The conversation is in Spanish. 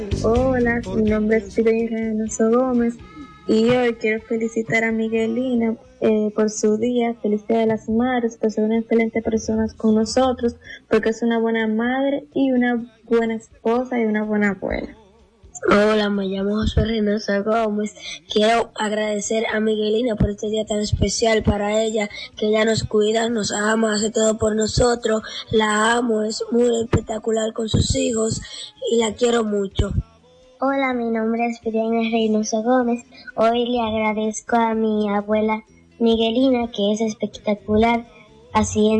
Hola, mi nombre es Pideña Reynoso Gómez y hoy quiero felicitar a Miguelina por su día. Feliz Día de las Madres, por ser una excelente persona con nosotros, porque es una buena madre y una buena esposa y una buena abuela. Hola, me llamo José Reynoso Gómez. Quiero agradecer a Miguelina por este día tan especial para ella, que ella nos cuida, nos ama, hace todo por nosotros. La amo, es muy espectacular con sus hijos y la quiero mucho. Hola, mi nombre es Pideña Reynoso Gómez. Hoy le agradezco a mi abuela Miguelina, que es espectacular, haciendo